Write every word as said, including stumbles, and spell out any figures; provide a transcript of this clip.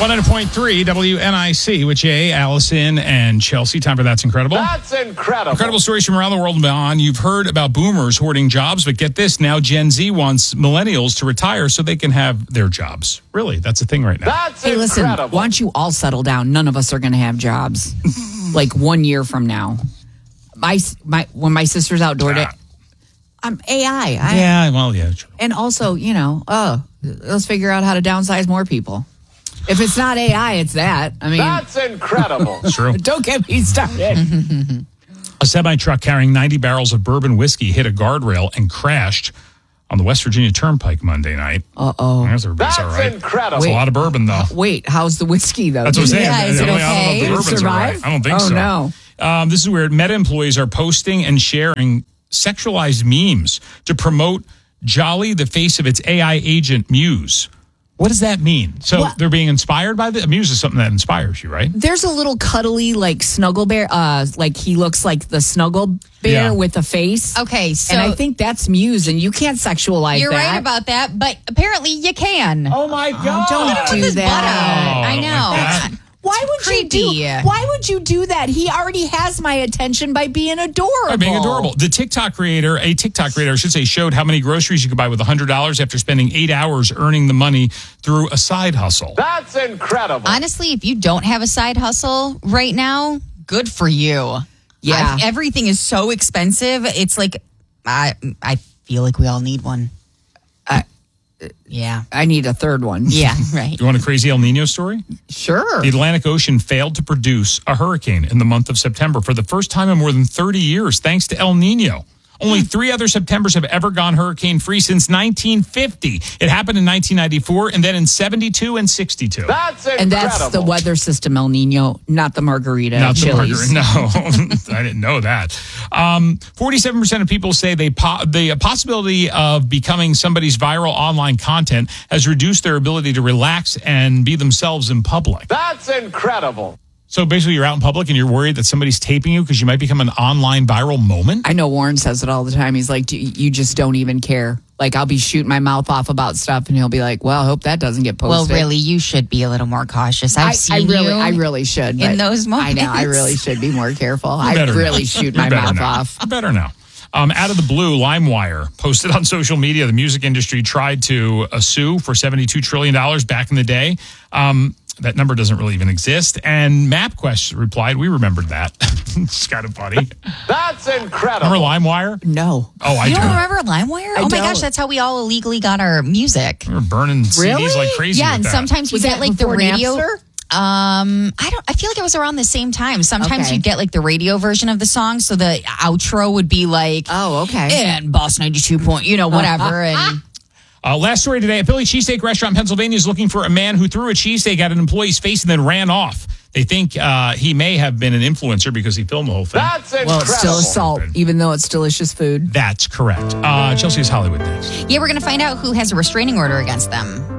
one hundred point three W N I C with Jay, Allison, and Chelsea. Time for That's Incredible. That's incredible. Incredible stories from around the world and beyond. You've heard about boomers hoarding jobs, but get this, now Gen Z wants millennials to retire so they can have their jobs. Really, that's a thing right now. That's Hey, listen, incredible. why don't you all settle down? None of us are going to have jobs like one year from now. My, my When my sister's outdoor day, Ah. I'm A I. I Yeah, well, yeah. True. And also, you know, oh, let's figure out how to downsize more people. If it's not A I, it's that. I mean, That's incredible. It's true. don't get me started. A semi-truck carrying ninety barrels of bourbon whiskey hit a guardrail and crashed on the West Virginia Turnpike Monday night. Uh-oh. There's everybody's all That's right. incredible. That's a lot of bourbon, though. Wait, how's the whiskey, though? That's what I'm saying. Yeah, is it I don't know okay? if the Did it bourbons are right. survive? I don't think Oh, so. no. Um, this is weird. Meta employees are posting and sharing sexualized memes to promote Jolly, the face of its A I agent, Muse. What does that mean? So What? they're being inspired by the Muse is something that inspires you, right? There's a little cuddly, like, snuggle bear. Uh, like, he looks like the snuggle bear Yeah. with a face. Okay, so and I think that's Muse, and you can't sexualize you're that. right about that, but apparently you can. Oh my God! Don't do His butt that. out. I Oh, know. like that. Why would Creepy. you do? Why would you do that? He already has my attention by being adorable. By being adorable. The TikTok creator, a TikTok creator, I should say, showed how many groceries you could buy with one hundred dollars after spending eight hours earning the money through a side hustle. That's incredible. Honestly, if you don't have a side hustle right now, good for you. Yeah. I- everything is so expensive. It's like I I feel like we all need one. I- Yeah. I need a third one. Yeah, right. Do you want a crazy El Nino story? Sure. The Atlantic Ocean failed to produce a hurricane in the month of September for the first time in more than thirty years, thanks to El Nino. Only three other Septembers have ever gone hurricane-free since nineteen fifty. It happened in nineteen ninety-four and then in seventy-two and sixty-two. That's incredible. And that's the weather system, El Nino, not the margarita. Not the chilies. margarita. No, I didn't know that. Um, forty-seven percent of people say they po- the possibility of becoming somebody's viral online content has reduced their ability to relax and be themselves in public. That's incredible. So basically, you're out in public and you're worried that somebody's taping you because you might become an online viral moment? I know Warren says it all the time. He's like, "You- you just don't even care. Like, I'll be shooting my mouth off about stuff, and he'll be like, well, I hope that doesn't get Well, posted. really, you should be a little more cautious. I've I, seen I really, you I really should. in but those I know, I moments. really should be more careful. You I better really now. shoot You my better mouth now. off. You better now. Um, out of the blue, LimeWire posted on social media the music industry tried to uh, sue for seventy-two trillion dollars back in the day. Um, that number doesn't really even exist. And MapQuest replied, we remembered that. It's kind of funny. That's incredible. Remember LimeWire? No. Oh, I You do. don't remember LimeWire? I oh my don't. gosh, that's how we all illegally got our music. We were burning C Ds Really? like crazy Yeah, with and that. sometimes you Was get that like the before radio. Napster? Um, I don't. I feel like it was around the same time. Sometimes Okay. you'd get like the radio version of the song, so the outro would be like, Oh, okay. and Boss ninety-two point, you know, whatever. And Uh, last story today, a Philly cheesesteak restaurant in Pennsylvania is looking for a man who threw a cheesesteak at an employee's face and then ran off. They think uh, he may have been an influencer because he filmed the whole thing. That's incredible. Well, it's still assault, even though it's delicious food. That's correct. Uh, Chelsea's Hollywood next. yeah, we're gonna find out who has a restraining order against them.